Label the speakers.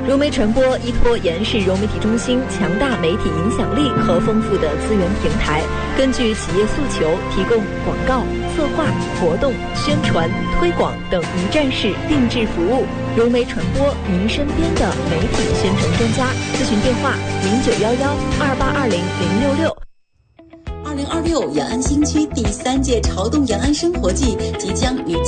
Speaker 1: 融媒传播依托延安市融媒体中心强大媒体影响力和丰富的资源平台，根据企业诉求，提供广告、策划、活动、宣传、推广等一站式定制服务。融媒传播，您身边的媒体宣传专家。咨询电话：091128200666。
Speaker 2: 2026延安新区第3届潮动延安生活季即将于